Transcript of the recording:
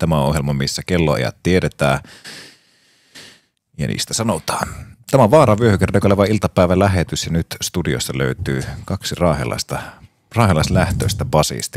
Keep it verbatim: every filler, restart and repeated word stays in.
Tämä on ohjelma, missä kelloajat tiedetään ja niistä sanotaan. Tämä on Vaaran vyöhykerta, joka oleva iltapäivän lähetys ja nyt studiossa löytyy kaksi raahelaista, raahelaislähtöistä basistia.